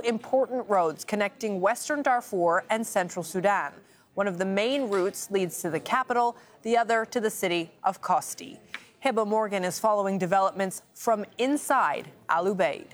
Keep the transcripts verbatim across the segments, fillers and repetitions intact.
important roads connecting Western Darfur and Central Sudan. One of the main routes leads to the capital, the other to the city of Kosti. Hiba Morgan is following developments from inside Al Ubaid.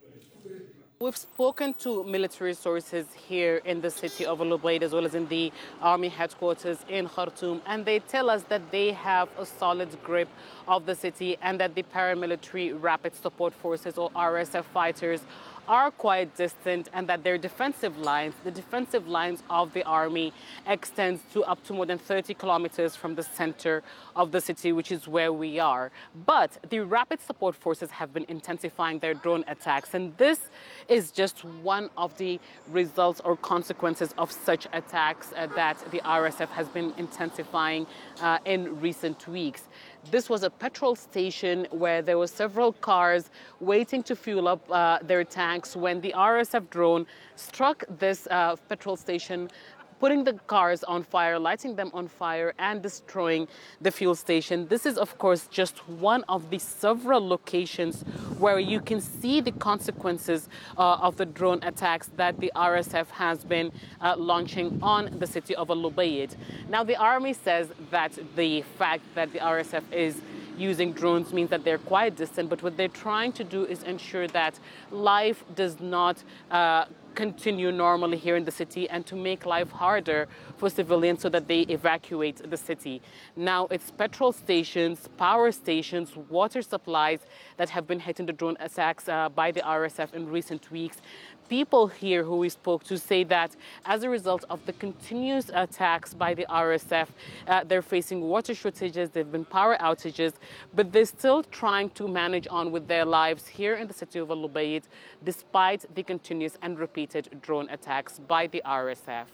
We've spoken to military sources here in the city of Al Ubaid as well as in the army headquarters in Khartoum, and they tell us that they have a solid grip of the city and that the paramilitary rapid support forces or R S F fighters are quite distant, and that their defensive lines, the defensive lines of the army, extends to up to more than thirty kilometers from the center of the city, which is where we are. But the rapid support forces have been intensifying their drone attacks, and this is just one of the results or consequences of such attacks uh, that the R S F has been intensifying uh, in recent weeks. This was a petrol station where there were several cars waiting to fuel up uh, their tanks when the R S F drone struck this uh, petrol station, putting the cars on fire, lighting them on fire, and destroying the fuel station. This is, of course, just one of the several locations where you can see the consequences uh, of the drone attacks that the R S F has been uh, launching on the city of Al Ubaid. Now, the army says that the fact that the R S F is using drones means that they're quite distant, but what they're trying to do is ensure that life does not uh, continue normally here in the city and to make life harder for civilians so that they evacuate the city. Now, it's petrol stations, power stations, water supplies that have been hit in the drone attacks uh, by the R S F in recent weeks. People here who we spoke to say that as a result of the continuous attacks by the R S F, uh, they're facing water shortages, there have been power outages, but they're still trying to manage on with their lives here in the city of Al Ubaid, despite the continuous and repeated drone attacks by the R S F.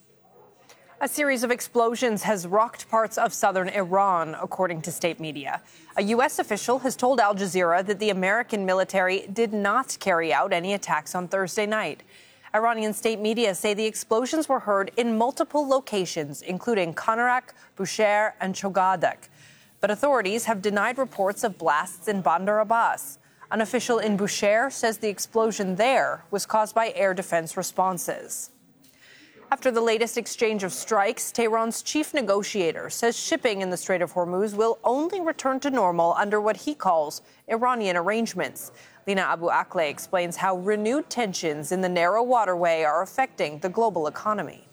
A series of explosions has rocked parts of southern Iran, according to state media. A U S official has told Al Jazeera that the American military did not carry out any attacks on Thursday night. Iranian state media say the explosions were heard in multiple locations, including Konarak, Bushehr, and Chogadek. But authorities have denied reports of blasts in Bandar Abbas. An official in Bushehr says the explosion there was caused by air defense responses. After the latest exchange of strikes, Tehran's chief negotiator says shipping in the Strait of Hormuz will only return to normal under what he calls Iranian arrangements. Lina Abu Akleh explains how renewed tensions in the narrow waterway are affecting the global economy.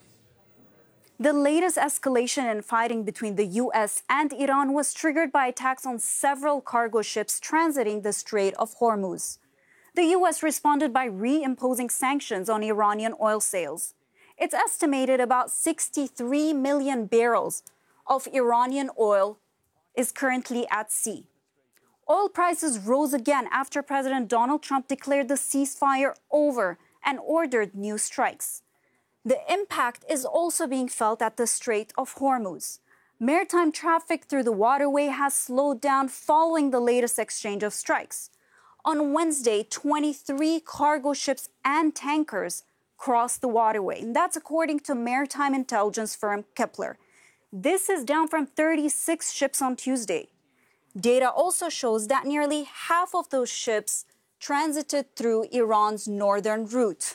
The latest escalation in fighting between the U S and Iran was triggered by attacks on several cargo ships transiting the Strait of Hormuz. The U S responded by reimposing sanctions on Iranian oil sales. It's estimated about sixty-three million barrels of Iranian oil is currently at sea. Oil prices rose again after President Donald Trump declared the ceasefire over and ordered new strikes. The impact is also being felt at the Strait of Hormuz. Maritime traffic through the waterway has slowed down following the latest exchange of strikes. On Wednesday, twenty-three cargo ships and tankers crossed the waterway, and that's according to maritime intelligence firm Kepler. This is down from thirty-six ships on Tuesday. Data also shows that nearly half of those ships transited through Iran's northern route.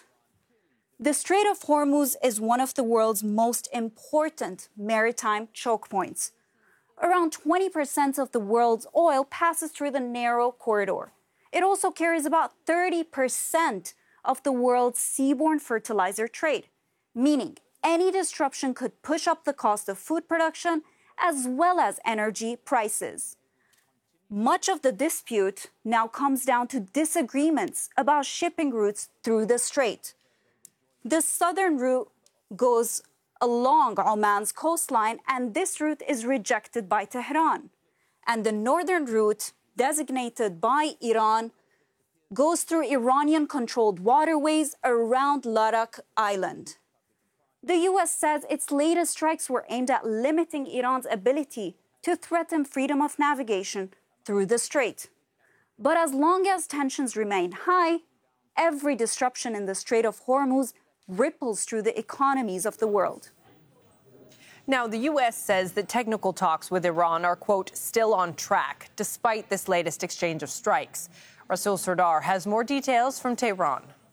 The Strait of Hormuz is one of the world's most important maritime choke points. Around twenty percent of the world's oil passes through the narrow corridor. It also carries about thirty percent of the world's seaborne fertilizer trade, meaning any disruption could push up the cost of food production as well as energy prices. Much of the dispute now comes down to disagreements about shipping routes through the strait. The southern route goes along Oman's coastline, and this route is rejected by Tehran. And the northern route, designated by Iran, goes through Iranian-controlled waterways around Ladakh Island. The U S says its latest strikes were aimed at limiting Iran's ability to threaten freedom of navigation through the strait. But as long as tensions remain high, every disruption in the Strait of Hormuz ripples through the economies of the world. Now, the U S says that technical talks with Iran are, quote, still on track, despite this latest exchange of strikes. Rasul Sardar has more details from Tehran.